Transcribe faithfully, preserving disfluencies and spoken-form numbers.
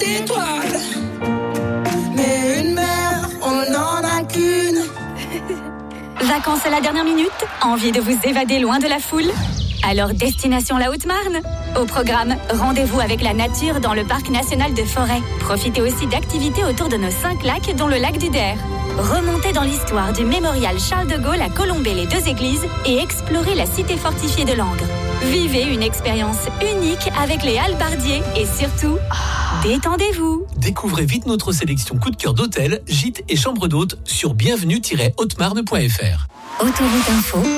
d'étoiles. Mais une mère, on n'en a qu'une. Vacances à la dernière minute? Envie de vous évader loin de la foule? Alors destination la Haute-Marne. Au programme, rendez-vous avec la nature dans le parc national de Forêt. Profitez aussi d'activités autour de nos cinq lacs, dont le lac du Der. Remontez dans l'histoire du mémorial Charles de Gaulle à Colombey-les-Deux-Églises et explorez la cité fortifiée de Langres. Vivez une expérience unique avec les hallebardiers et surtout, détendez-vous. Découvrez vite notre sélection coup de cœur d'hôtels, gîtes et chambres d'hôtes sur bienvenue tiret haute marne point f r. Autoroute Info.